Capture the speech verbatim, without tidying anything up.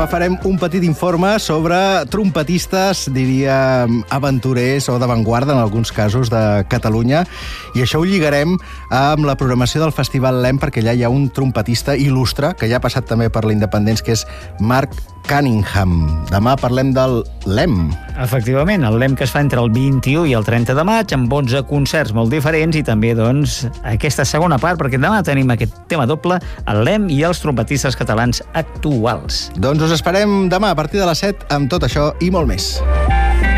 demà farem un petit informe sobre trompetistes, diríem, aventurers o d'avantguarda, en alguns casos, de Catalunya. I això ho lligarem amb la programació del Festival L E M, perquè allà hi ha un trompetista il·lustre, que ja ha passat també per l'Independents, que és Mark Cunningham. Demà parlem del L E M. Efectivament, el L E M que es fa entre el vint-i-u i el trenta de maig, amb onze concerts molt diferents i també, doncs, aquesta segona part, perquè demà tenim aquest tema doble, el L E M i els trompetistes catalans actuals. Doncs us esperem demà a partir de les set amb tot això i molt més.